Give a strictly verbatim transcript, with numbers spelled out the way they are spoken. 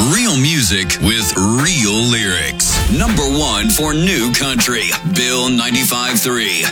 Real music with real lyrics. Number one for new country. Bill ninety-five point three.